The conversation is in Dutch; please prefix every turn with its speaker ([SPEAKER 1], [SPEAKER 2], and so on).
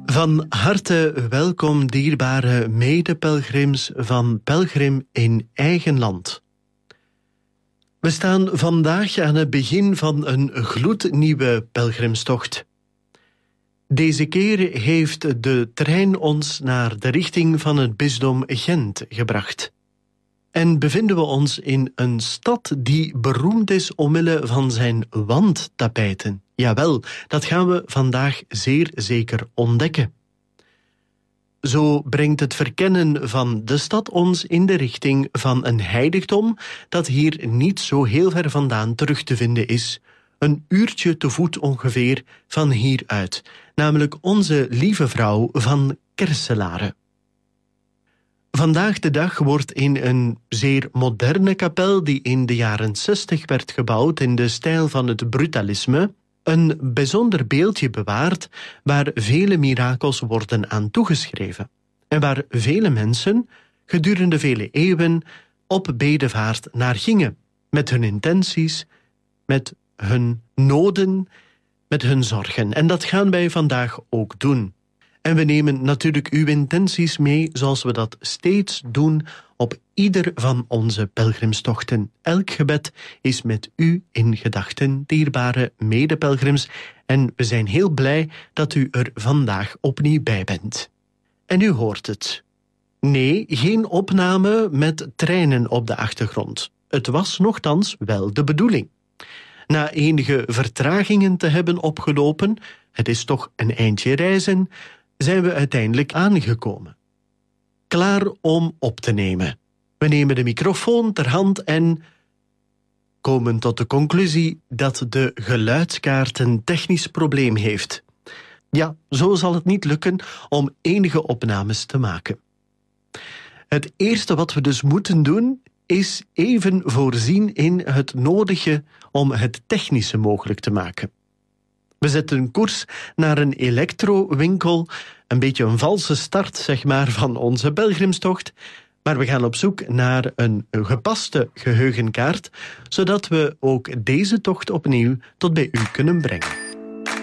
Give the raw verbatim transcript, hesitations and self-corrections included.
[SPEAKER 1] Van harte welkom, dierbare medepelgrims van Pelgrim in Eigen Land. We staan vandaag aan het begin van een gloednieuwe pelgrimstocht. Deze keer heeft de trein ons naar de richting van het bisdom Gent gebracht. En bevinden we ons in een stad die beroemd is omwille van zijn wandtapijten. Jawel, dat gaan we vandaag zeer zeker ontdekken. Zo brengt het verkennen van de stad ons in de richting van een heiligdom dat hier niet zo heel ver vandaan terug te vinden is. Een uurtje te voet ongeveer van hieruit, namelijk onze lieve vrouw van Kerselare. Vandaag de dag wordt in een zeer moderne kapel die in de jaren zestig werd gebouwd in de stijl van het brutalisme, een bijzonder beeldje bewaard waar vele mirakels worden aan toegeschreven en waar vele mensen gedurende vele eeuwen op bedevaart naar gingen, met hun intenties, met hun noden, met hun zorgen. En dat gaan wij vandaag ook doen. En we nemen natuurlijk uw intenties mee, zoals we dat steeds doen op ieder van onze pelgrimstochten. Elk gebed is met u in gedachten, dierbare medepelgrims. En we zijn heel blij dat u er vandaag opnieuw bij bent. En u hoort het. Nee, geen opname met treinen op de achtergrond. Het was nochtans wel de bedoeling. Na enige vertragingen te hebben opgelopen, het is toch een eindje reizen, zijn we uiteindelijk aangekomen. Klaar om op te nemen. We nemen de microfoon ter hand en komen tot de conclusie dat de geluidskaart een technisch probleem heeft. Ja, zo zal het niet lukken om enige opnames te maken. Het eerste wat we dus moeten doen, is even voorzien in het nodige om het technische mogelijk te maken. We zetten koers naar een elektrowinkel, een beetje een valse start, zeg maar, van onze pelgrimstocht, maar we gaan op zoek naar een gepaste geheugenkaart, zodat we ook deze tocht opnieuw tot bij u kunnen brengen.